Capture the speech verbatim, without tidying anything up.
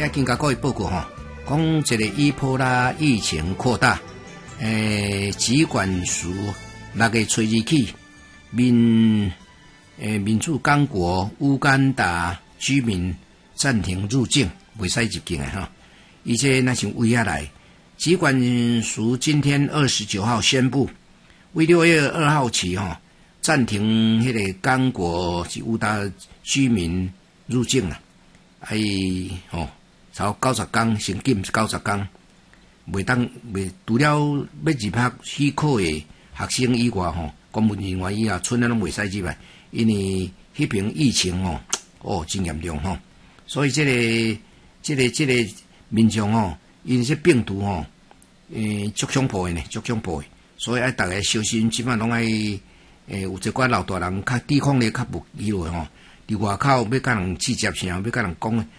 经甲各位报告吼，讲这个伊波拉疫情扩大，诶，疾管署六月初二起，民诶民主刚果乌干达居民暂停入境，袂使入境诶哈。伊这那像威下来，疾管署今天二十九号宣布，为六月二号起哈，暂停迄个刚果及乌达居民入境啦。哎吼，超九十天，先禁九十天，袂当袂除了要入学许可诶学生以外吼，公务人员以外，村啊拢袂使入来，因为迄边疫情吼，哦真严重吼，所以这个、这个、这个民众吼，因这病毒吼，诶足恐怖诶呢，足恐怖诶，所以爱大家小心，即摆拢爱诶有一寡老大人较抵抗力较无厉害吼。伫外口要甲人直接啥，要甲人讲，